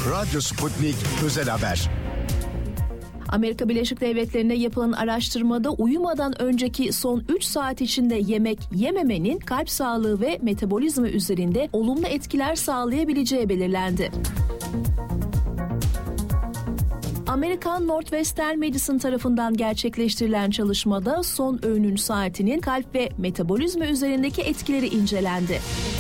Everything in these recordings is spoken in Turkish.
Radyo Sputnik Özel Haber. Amerika Birleşik Devletleri'nde yapılan araştırmada uyumadan önceki son 3 saat içinde yemek yememenin kalp sağlığı ve metabolizma üzerinde olumlu etkiler sağlayabileceği belirlendi. Amerikan Northwestern Medicine tarafından gerçekleştirilen çalışmada son öğünün saatinin kalp ve metabolizma üzerindeki etkileri incelendi.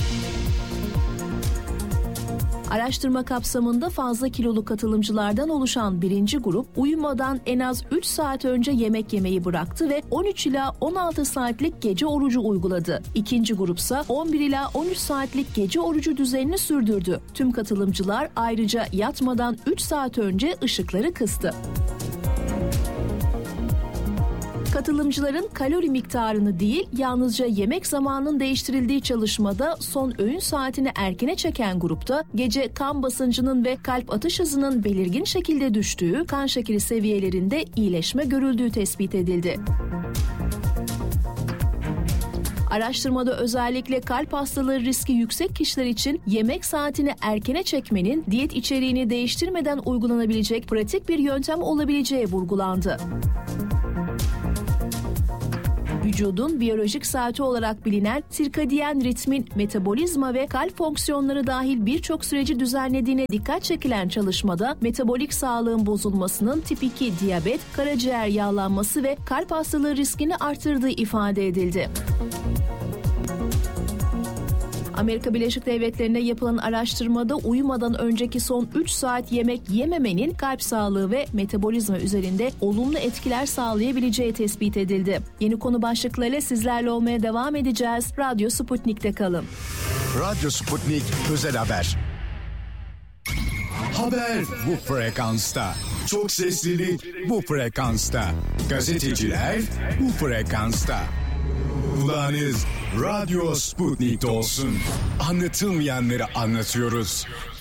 Araştırma kapsamında fazla kilolu katılımcılardan oluşan birinci grup uyumadan en az 3 saat önce yemek yemeyi bıraktı ve 13 ila 16 saatlik gece orucu uyguladı. İkinci grupsa 11 ila 13 saatlik gece orucu düzenini sürdürdü. Tüm katılımcılar ayrıca yatmadan 3 saat önce ışıkları kıstı. Katılımcıların kalori miktarını değil, yalnızca yemek zamanının değiştirildiği çalışmada son öğün saatini erkene çeken grupta gece kan basıncının ve kalp atış hızının belirgin şekilde düştüğü, kan şekeri seviyelerinde iyileşme görüldüğü tespit edildi. Araştırmada özellikle kalp hastalığı riski yüksek kişiler için yemek saatini erkene çekmenin diyet içeriğini değiştirmeden uygulanabilecek pratik bir yöntem olabileceği vurgulandı. Vücudun biyolojik saati olarak bilinen sirkadiyen ritmin metabolizma ve kalp fonksiyonları dahil birçok süreci düzenlediğine dikkat çekilen çalışmada metabolik sağlığın bozulmasının tip 2 diyabet, karaciğer yağlanması ve kalp hastalığı riskini artırdığı ifade edildi. Amerika Birleşik Devletleri'nde yapılan araştırmada uyumadan önceki son 3 saat yemek yememenin kalp sağlığı ve metabolizma üzerinde olumlu etkiler sağlayabileceği tespit edildi. Yeni konu başlıklarıyla sizlerle olmaya devam edeceğiz. Radyo Sputnik'te kalın. Radyo Sputnik Özel Haber. Haber bu frekansta. Çok seslilik bu frekansta. Gazeteciler bu frekansta. Kulağınız Radyo Sputnik'te olsun. Anlatılmayanları anlatıyoruz.